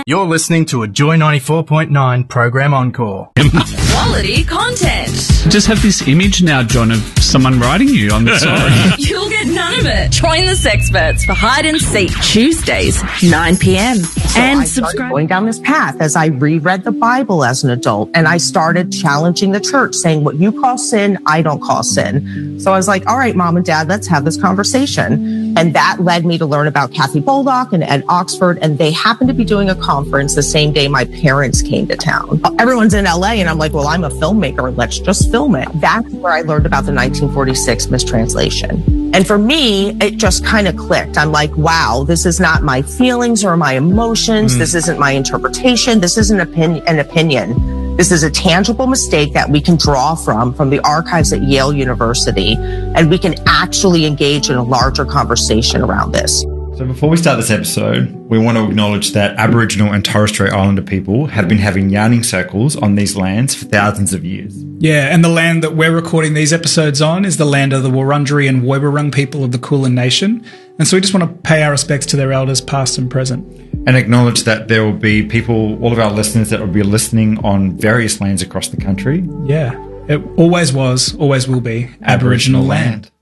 You're listening to a Joy 94.9 program encore. Quality content. Just have this image now, John, of someone writing you. I'm sorry. You'll get none of it. Join the Sexperts for Hide and Seek Tuesdays, 9 p.m. So and I started subscribe. going down this path as I reread the Bible as an adult, and I started challenging the church, saying, what you call sin, I don't call sin. So I was like, all right, Mom and Dad, let's have this conversation. And that led me to learn about Kathy Boldock and Ed Oxford, and they happened to be doing a conference the same day my parents came to town. Everyone's in LA, and I'm like, well, I'm a filmmaker. Let's just film it. That's where I learned about the 1946 mistranslation. And for me, it just kind of clicked. I'm like, wow, this is not my feelings or my emotions. This isn't my interpretation. This isn't an opinion. This is a tangible mistake that we can draw from the archives at Yale University, and we can actually engage in a larger conversation around this. So before we start this episode, we want to acknowledge that Aboriginal and Torres Strait Islander people have been having yarning circles on these lands for thousands of years. Yeah, and the land that we're recording these episodes on is the land of the Wurundjeri and Woiwurrung people of the Kulin Nation. And so we just want to pay our respects to their elders past and present. And acknowledge that there will be people, all of our listeners, that will be listening on various lands across the country. Yeah, it always was, always will be Aboriginal land.